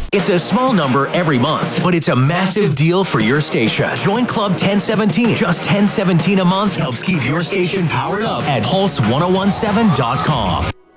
It's a small number every month, but it's a massive deal for your station. Join Club 1017. Just $10.17 a month helps keep your station powered up at Pulse1017.com.